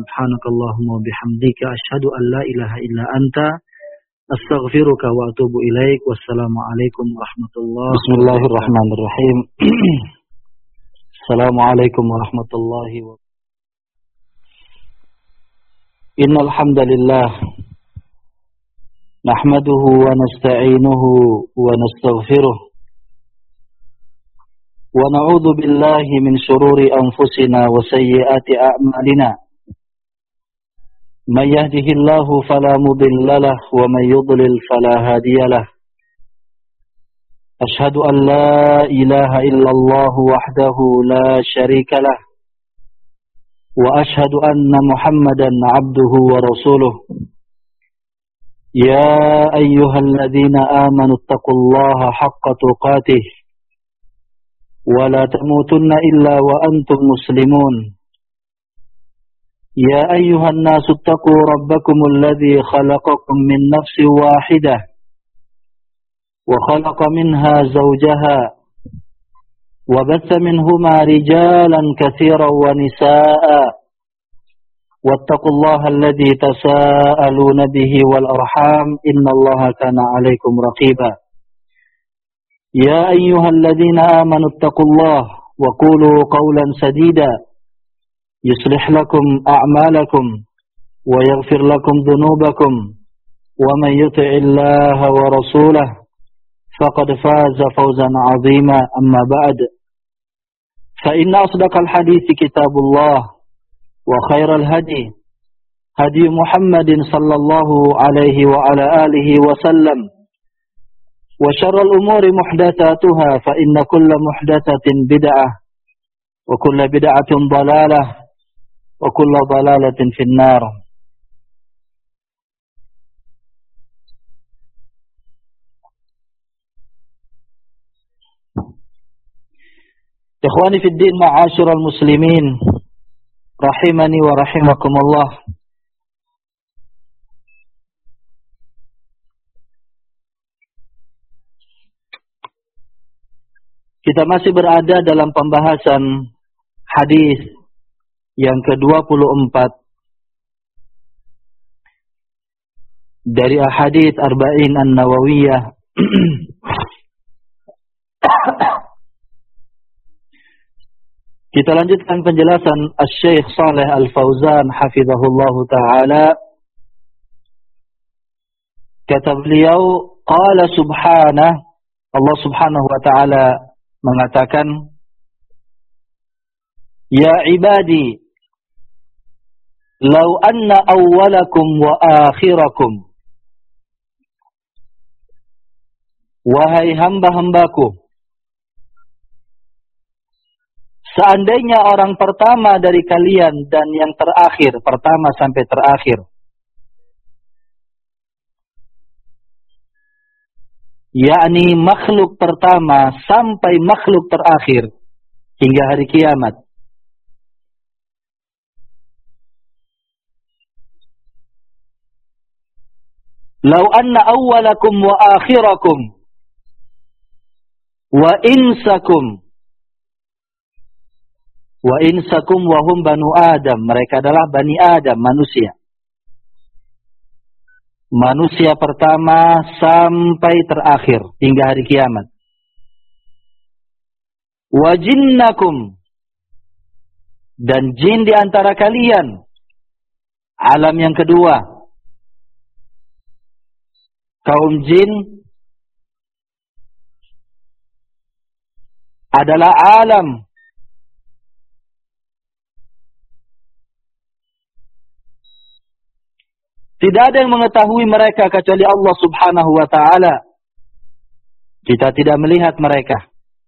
subhanakallahumma bihamdika asyhadu an la ilaha illa anta astaghfiruka wa atubu ilaik. Wassalamualaikum warahmatullahi wabarakatuh. Bismillahirrahmanirrahim. Assalamualaikum warahmatullahi wabarakatuh. Innal hamdalillah nahmaduhu wa nasta'inuhu wa nastaghfiruh wa na'udzu billahi min shururi anfusina wa sayyiati a'malina. May yahdihillahu fala mudilla lahu wa may yudlil fala hadiya lahu. Ashhadu an la ilaha illallah wahdahu la syarika lahu wa ashhadu anna Muhammadan 'abduhu wa rasuluh. Ya ayyuhalladzina amanu taqullaha haqqa tuqatih wa la tamutunna illa wa antum muslimun. Ya ayyuhan nasu taqu rabbakumul ladzi khalaqakum min nafsin wahidah wa khalaqa minha zawjaha وبث منهما رجالا كثيرا ونساء واتقوا الله الذي تساءلون به والأرحام إن الله كان عليكم رقيبا يا أيها الذين آمنوا اتقوا الله وقولوا قولا سديدا يصلح لكم أعمالكم ويغفر لكم ذنوبكم ومن يطع الله ورسوله فقد فاز فوزا عظيما. أما بعد فإن أصدق الحديث كتاب الله وخير الهدي هدي محمد صلى الله عليه وعلى آله وسلم وشر الأمور محدثاتها فإن كل محدثة بدعة وكل بدعة ضلالة وكل ضلالة في النار. Ikhwani fid din, ma'asyiral muslimin, rahimani wa rahimakumullah. Kita masih berada dalam pembahasan hadis yang ke-24 dari ahadits arba'in an-nawawiyah. Kita lanjutkan penjelasan Asy-Syaikh Shalih Al-Fauzan hafizahullahu taala. Kata beliau, qala subhanahu, Allah subhanahu wa taala mengatakan, ya ibadi law anna awwalakum wa akhirakum, wahai hamba-hambaku, seandainya orang pertama dari kalian dan yang terakhir, pertama sampai terakhir, yakni makhluk pertama sampai makhluk terakhir hingga hari kiamat, law anna awwalakum wa akhirakum wa insakum wa hum banu Adam, mereka adalah Bani Adam, manusia. Manusia pertama sampai terakhir hingga hari kiamat. Wa jinnakum, dan jin di antara kalian, alam yang kedua. Kaum jin adalah alam tidak ada yang mengetahui mereka kecuali Allah subhanahu wa ta'ala. Kita tidak melihat mereka.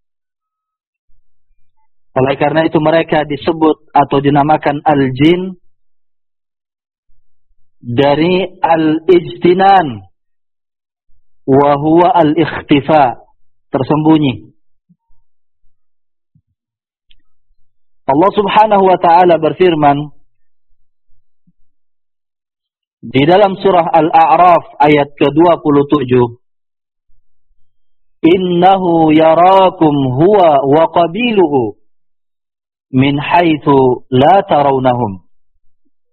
Oleh karena itu mereka disebut atau dinamakan al-jin dari al-ijtinan wa huwa al-ikhtifa, tersembunyi. Allah subhanahu wa ta'ala berfirman di dalam surah Al-A'raf ayat ke-27, innahu yarakum huwa wa qabiluhu min haitsu la tarawnahum.